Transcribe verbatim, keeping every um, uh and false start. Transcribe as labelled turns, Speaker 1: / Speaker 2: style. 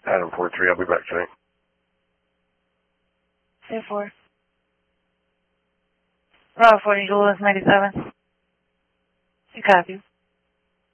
Speaker 1: Adam four three, I'll be back tonight.
Speaker 2: Two four. Bravo forty, Eagle is ninety-seven. You copy.